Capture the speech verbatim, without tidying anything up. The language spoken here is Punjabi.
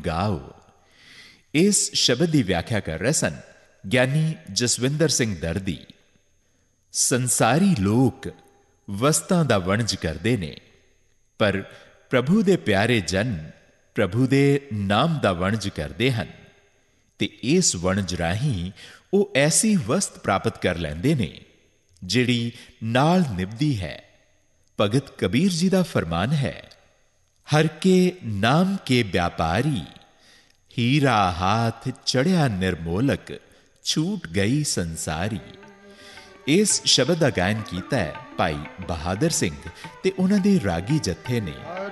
ਗਾਓ। ਇਸ ਸ਼ਬਦ ਦੀ ਵਿਆਖਿਆ ਕਰ ਰਹੇ ਸਨ ਗਿਆਨੀ ਜਸਵਿੰਦਰ ਸਿੰਘ ਦਰਦੀ। ਸੰਸਾਰੀ ਲੋਕ ਵਸਤਾਂ ਦਾ ਵਣਜ ਕਰਦੇ ਨੇ, ਪਰ ਪ੍ਰਭੂ ਦੇ ਪਿਆਰੇ ਜਨ ਪ੍ਰਭੂ ਦੇ ਨਾਮ ਦਾ ਵਣਜ ਕਰਦੇ ਹਨ ਤੇ ਇਸ ਵਣਜ ਰਾਹੀਂ ਉਹ ਐਸੀ ਵਸਤ ਪ੍ਰਾਪਤ ਕਰ ਲੈਂਦੇ ਨੇ ਜਿਹੜੀ ਨਾਲ ਨਿਭਦੀ ਹੈ। ਭਗਤ ਕਬੀਰ ਜੀ ਦਾ ਫਰਮਾਨ ਹੈ, ਹਰ ਕੇ ਨਾਮ ਕੇ ਵਿਆਪਾਰੀ, ਹੀਰਾ ਹਾਥ ਚੜਿਆ ਨਿਰਮੋਲਕ, ਛੂਟ ਗਈ ਸੰਸਾਰੀ। ਇਸ ਸ਼ਬਦ ਦਾ ਗਾਇਨ ਕੀਤਾ ਹੈ ਭਾਈ ਬਹਾਦਰ ਸਿੰਘ ਤੇ ਉਹਨਾਂ ਦੇ ਰਾਗੀ ਜੱਥੇ ਨੇ।